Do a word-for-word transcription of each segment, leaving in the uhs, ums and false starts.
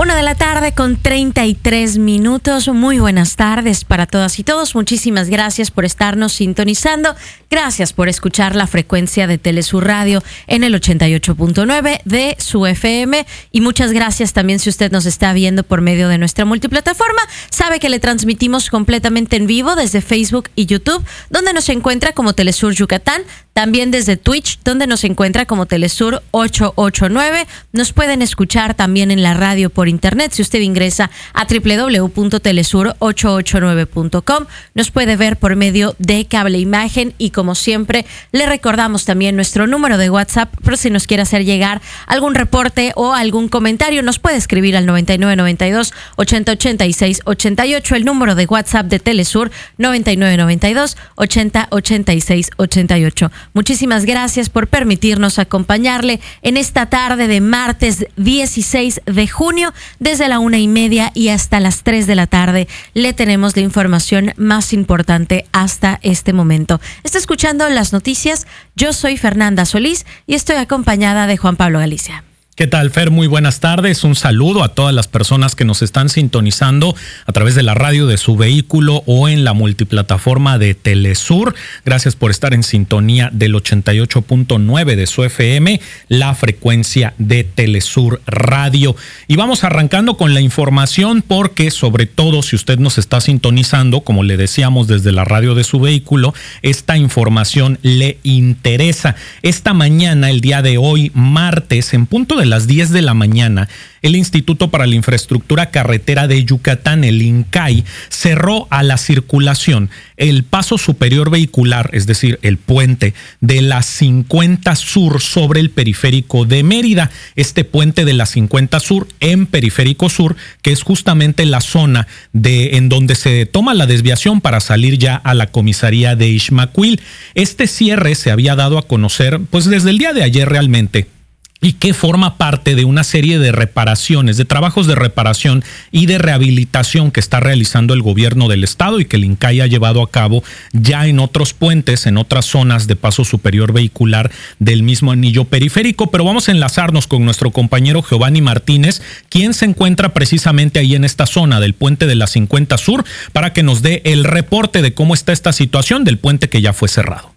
Una de la tarde con treinta y tres minutos. Muy buenas tardes para todas y todos. Muchísimas gracias por estarnos sintonizando. Gracias por escuchar la frecuencia de Telesur Radio en el ochenta y ocho punto nueve de su F M. Y muchas gracias también si usted nos está viendo por medio de nuestra multiplataforma. Sabe que le transmitimos completamente en vivo desde Facebook y YouTube, donde nos encuentra como Telesur Yucatán. También desde Twitch, donde nos encuentra como Telesur ochocientos ochenta y nueve. Nos pueden escuchar también en la radio por internet. Si usted ingresa a doble u doble u doble u punto telesur ochocientos ochenta y nueve punto com, nos puede ver por medio de cable imagen. Y como siempre, le recordamos también nuestro número de WhatsApp, por si nos quiere hacer llegar algún reporte o algún comentario, nos puede escribir al noventa y nueve noventa y dos ochenta ochenta y seis ochenta y ocho. El número de WhatsApp de Telesur, noventa y nueve noventa y dos ochenta ochenta y seis ochenta y ocho. Muchísimas gracias por permitirnos acompañarle en esta tarde de martes dieciséis de junio. Desde la una y media y hasta las tres de la tarde le tenemos la información más importante hasta este momento. Está escuchando las noticias. Yo soy Fernanda Solís y estoy acompañada de Juan Pablo Galicia. ¿Qué tal, Fer? Muy buenas tardes. Un saludo a todas las personas que nos están sintonizando a través de la radio de su vehículo o en la multiplataforma de Telesur. Gracias por estar en sintonía del ochenta y ocho punto nueve de su F M, la frecuencia de Telesur Radio. Y vamos arrancando con la información porque, sobre todo, si usted nos está sintonizando, como le decíamos desde la radio de su vehículo, esta información le interesa. Esta mañana, el día de hoy, martes, en punto de las diez de la mañana, el Instituto para la Infraestructura Carretera de Yucatán, el INCAI, cerró a la circulación el paso superior vehicular, es decir, el puente de la cincuenta Sur sobre el periférico de Mérida. Este puente de la cincuenta Sur en periférico sur, que es justamente la zona de en donde se toma la desviación para salir ya a la comisaría de Ixmaquil. Este cierre se había dado a conocer pues desde el día de ayer realmente, y que forma parte de una serie de reparaciones, de trabajos de reparación y de rehabilitación que está realizando el gobierno del estado y que el INCAI ha llevado a cabo ya en otros puentes, en otras zonas de paso superior vehicular del mismo anillo periférico. Pero vamos a enlazarnos con nuestro compañero Giovanni Martínez, quien se encuentra precisamente ahí en esta zona del puente de la cincuenta Sur, para que nos dé el reporte de cómo está esta situación del puente que ya fue cerrado.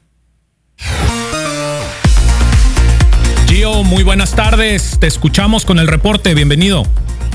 Gio, muy buenas tardes. Te escuchamos con el reporte. Bienvenido.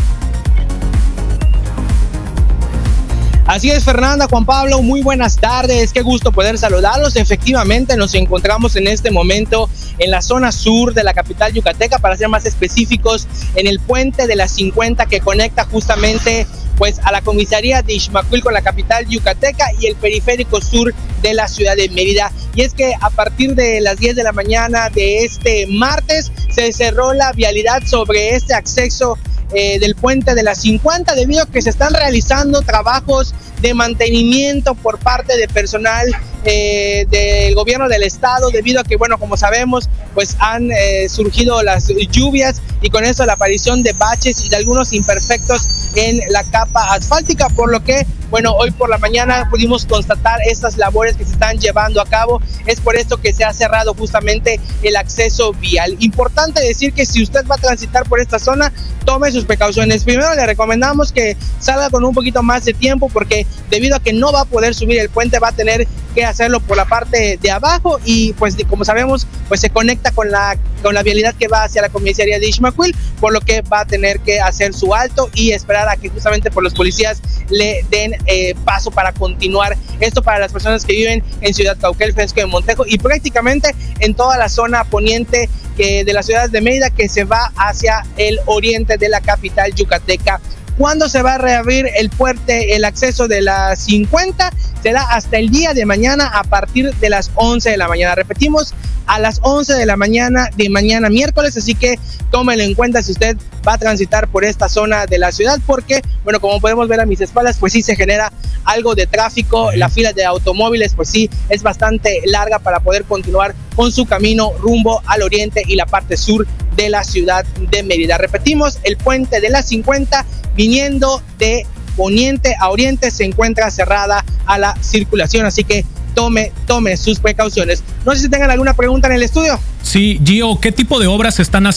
Así es, Fernanda, Juan Pablo, muy buenas tardes. Qué gusto poder saludarlos. Efectivamente, nos encontramos en este momento en la zona sur de la capital yucateca, para ser más específicos, en el puente de la cincuenta que conecta justamente pues a la comisaría de Ixmaquil con la capital yucateca y el periférico sur de la ciudad de Mérida. Y es que a partir de las diez de la mañana de este martes se cerró la vialidad sobre este acceso eh, del puente de la cincuenta, debido a que se están realizando trabajos de mantenimiento por parte de personal eh, del gobierno del estado, debido a que, bueno, como sabemos, pues han eh, surgido las lluvias y con eso la aparición de baches y de algunos imperfectos en la capa asfáltica, por lo que, bueno, hoy por la mañana pudimos constatar estas labores que se están llevando a cabo. Es por esto que se ha cerrado justamente el acceso vial. Importante decir que si usted va a transitar por esta zona, tome sus precauciones. Primero le recomendamos que salga con un poquito más de tiempo, porque debido a que no va a poder subir el puente, va a tener que hacerlo por la parte de abajo y pues como sabemos, pues se conecta con la con la vialidad que va hacia la comisaría de Ixmaquil, por lo que va a tener que hacer su alto y esperar a que justamente por los policías le den eh, paso para continuar. Esto para las personas que viven en Ciudad Cauquel, Fresco de Montejo y prácticamente en toda la zona poniente que de la ciudad de Mérida, que se va hacia el oriente de la capital yucateca. ¿Cuándo se va a reabrir el puente, el acceso de la cincuenta? Será hasta el día de mañana a partir de las once de la mañana. Repetimos, a las once de la mañana de mañana miércoles, así que tómelo en cuenta si usted va a transitar por esta zona de la ciudad, porque, bueno, como podemos ver a mis espaldas, pues sí se genera algo de tráfico. La fila de automóviles, pues sí, es bastante larga para poder continuar con su camino rumbo al oriente y la parte sur de la ciudad de Mérida. Repetimos, el puente de la cincuenta viniendo de poniente a oriente se encuentra cerrada a la circulación, así que tome, tome sus precauciones. No sé si tengan alguna pregunta en el estudio. Sí, Gio, ¿qué tipo de obras están haciendo